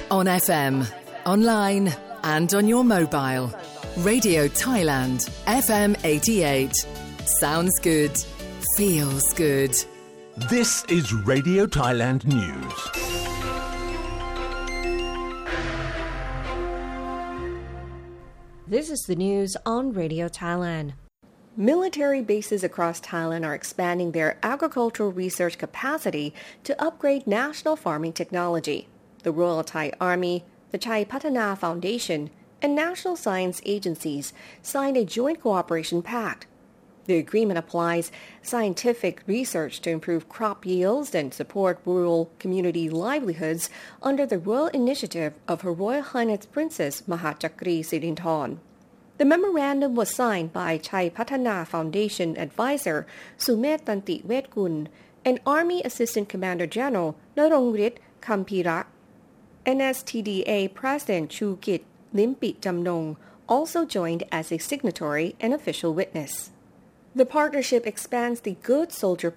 On FM, online and on your mobile. Radio Thailand, FM 88. Sounds good. Feels good. This is Radio Thailand News. This is the news on Radio Thailand. Military bases across Thailand are expanding their agricultural research capacity to upgrade national farming technology. The Royal Thai Army, the Chai Patana Foundation, and national science agencies signed a joint cooperation pact. The agreement applies scientific research to improve crop yields and support rural community livelihoods under the royal initiative of Her Royal Highness Princess Mahachakri Sirinthorn. The memorandum was signed by Chai Patana Foundation advisor Sumet Tanti Wetgun and Army Assistant Commander General Narongrit Kampira. NSTDA President Chu Kit Limpit Jamnong also joined as a signatory and official witness. The partnership expands the Good Soldier